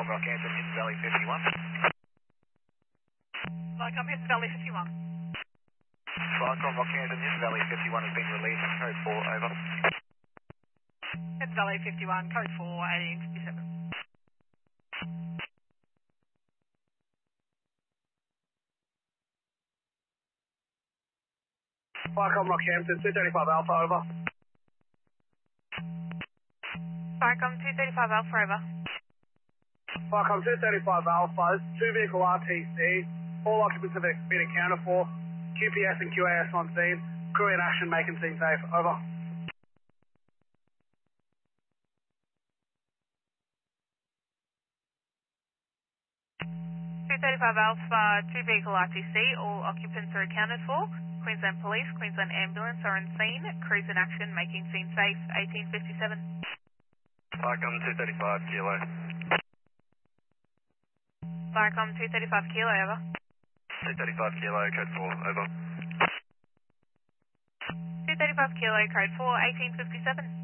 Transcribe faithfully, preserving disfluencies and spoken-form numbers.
Viacom Rockhampton, Hidden Valley fifty-one. Viacom Hidden Valley fifty-one. Viacom Rockhampton, Hidden Valley fifty-one has been released. Code four, over. Hidden Valley fifty-one, code four, eighteen fifty-seven. Viacom Rockhampton, two thirty-five Alpha, over. Viacom two thirty-five Alpha, over. Viacom two thirty-five Alpha, two vehicle R T C, all occupants have been accounted for, Q P S and Q A S on scene, crew in action making scene safe, over. two thirty-five Alpha, two vehicle R T C, all occupants are accounted for. Queensland Police, Queensland Ambulance are on scene, crews in action making scene safe, eighteen fifty-seven. Viacom two thirty-five Kilo. Viacom two thirty-five Kilo, over. two thirty-five Kilo, code four, over. two thirty-five Kilo, code four, eighteen fifty-seven.